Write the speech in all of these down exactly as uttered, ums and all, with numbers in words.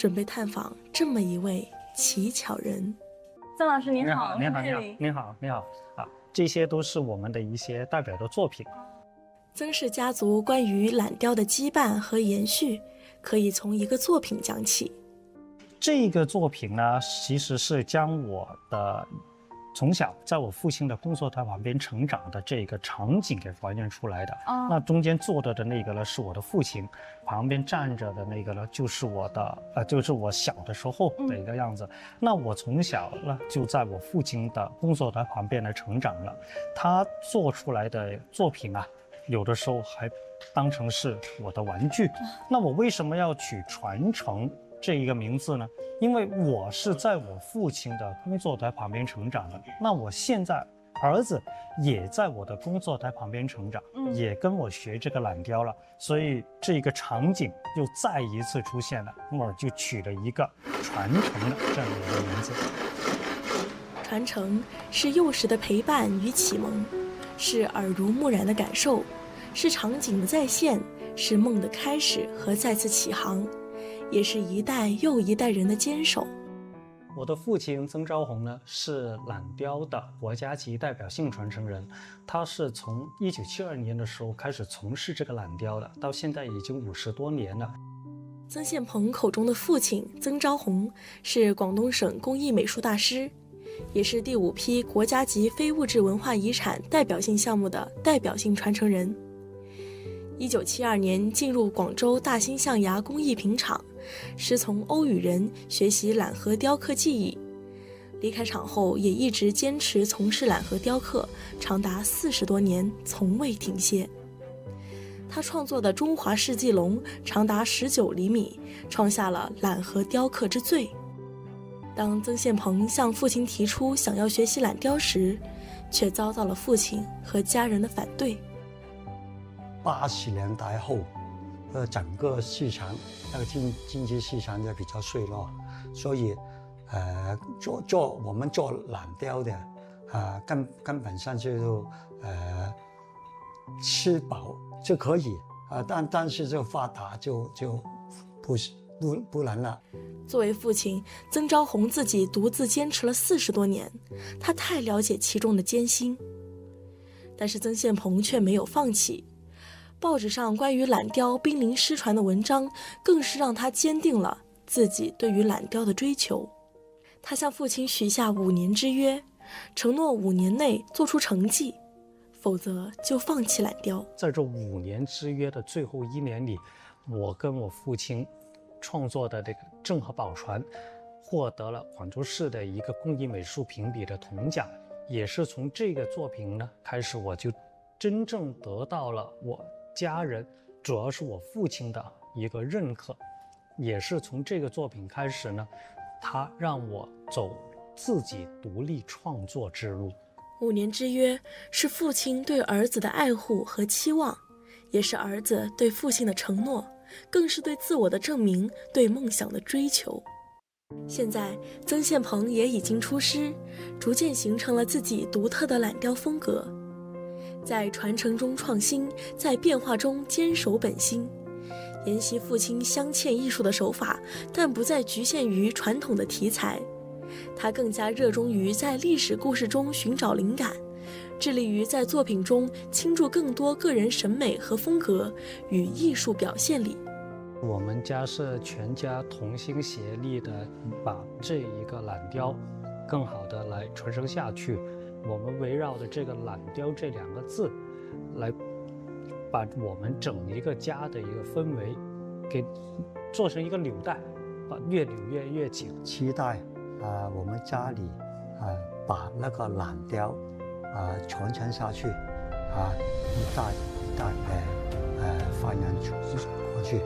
准备探访这么一位奇巧人。 曾老师您好， 您好，您好，您好，您好啊！这些都是我们的一些代表的作品。 曾氏家族关于懒雕的羁绊和延续，可以从一个作品讲起。 这个作品呢，其实是将我的从小在我父亲的工作台旁边成长的这个场景给还原出来的。 哦、 那中间坐着的那个呢是我的父亲，旁边站着的那个呢就是我的呃，就是我小的时候的一个样子。嗯、那我从小呢就在我父亲的工作台旁边来成长了。他做出来的作品啊，有的时候还当成是我的玩具。那我为什么要取传承这一个名字呢？因为我是在我父亲的工作台旁边成长的，那我现在儿子也在我的工作台旁边成长，嗯、也跟我学这个懒雕了，所以这个场景又再一次出现了，我就取了一个传承的这样的一个名字。 传承是幼时的陪伴与启蒙，是耳濡目染的感受，是场景的再现，是梦的开始和再次起航，也是一代又一代人的坚守。 我的父亲曾昭宏呢，是懒雕的国家级代表性传承人，他是从一九七二年的时候开始从事这个懒雕的，到现在已经五十多年了。 曾宪鹏口中的父亲曾昭宏是广东省工艺美术大师，也是第五批国家级非物质文化遗产代表性项目的代表性传承人。一九七二年进入广州大兴象牙工艺品厂，师从欧羽人学习懒河雕刻技艺。离开厂后，也一直坚持从事懒河雕刻，长达四十多年，从未停歇。他创作的中华世纪龙长达十九厘米，创下了懒河雕刻之最。当曾宪鹏向父亲提出想要学习懒雕时，却遭到了父亲和家人的反对。 八十年代后，呃，整个市场那个经经济市场就比较衰落，所以，呃，做做我们做懒雕的，啊、呃，根根本上就呃吃饱就可以啊、呃，但但是就发达就就不是不不能了。 作为父亲，曾昭宏自己独自坚持了四十多年，他太了解其中的艰辛。但是曾宪鹏却没有放弃。报纸上关于懒雕濒临失传的文章，更是让他坚定了自己对于懒雕的追求。他向父亲许下五年之约，承诺五年内做出成绩，否则就放弃懒雕。 在这五年之约的最后一年里，我跟我父亲创作的这个《正和宝船》获得了广州市的一个工艺美术评比的铜奖，也是从这个作品呢开始，我就真正得到了我家人，主要是我父亲的一个认可，也是从这个作品开始呢，他让我走自己独立创作之路。 五年之约是父亲对儿子的爱护和期望，也是儿子对父亲的承诺，更是对自我的证明，对梦想的追求。现在曾宪鹏也已经出师，逐渐形成了自己独特的懒雕风格，在传承中创新，在变化中坚守本心，沿袭父亲镶嵌艺术的手法，但不再局限于传统的题材。他更加热衷于在历史故事中寻找灵感，致力于在作品中倾注更多个人审美和风格与艺术表现力。 我们家是全家同心协力的，把这一个懒雕更好的来传承下去。我们围绕着这个懒雕这两个字，来把我们整一个家的一个氛围给做成一个纽带，把越扭越越紧。 期待啊、呃，我们家里啊、呃、把那个懒雕啊、呃、传承下去啊、呃，一代一代的呃发扬过去。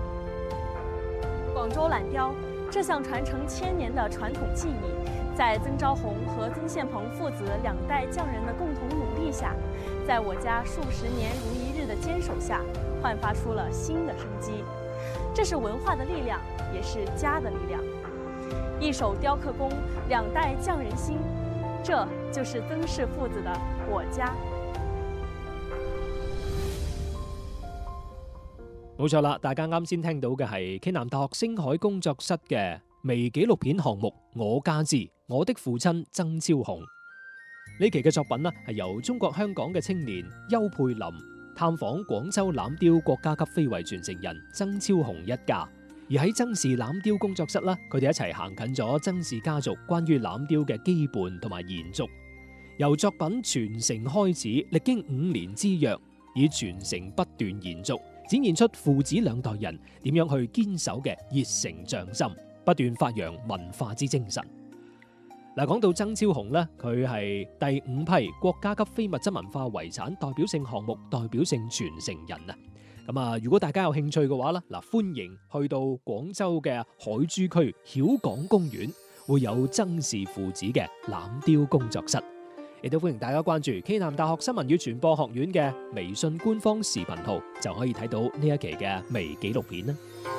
广州懒雕这项传承千年的传统技艺，在曾昭宏和曾宪鹏父子两代匠人的共同努力下，在我家数十年如一日的坚守下，焕发出了新的生机。这是文化的力量，也是家的力量。一手雕刻工，两代匠人心，这就是曾氏父子的我家。 冇錯啦，大家啱先聽到嘅係暨南大學星海工作室嘅微紀錄片項目《我家之我的父親曾超雄》。呢期嘅作品呢，係由中國香港嘅青年邱佩林探訪廣州欖雕國家級非遺傳承人曾超雄一家，而喺曾氏欖雕工作室呢，佢哋一齊行近咗曾氏家族關於欖雕嘅羈絆同埋延續。由作品傳承開始，歷經五年之約，以傳承不斷延續，展現出父子兩代人點樣去堅守嘅熱誠匠心，不斷發揚文化之精神。嗱，講到曾超雄呢，佢係第五批國家級非物質文化遺產代表性項目代表性傳承人啊！咁啊，如果大家有興趣嘅話咧，嗱，歡迎去到廣州嘅海珠區曉港公園，會有曾氏父子嘅欖雕工作室。亦都歡迎大家關注暨南大學新聞與傳播學院嘅微信官方視頻號，就可以睇到呢一期嘅微紀錄片啦。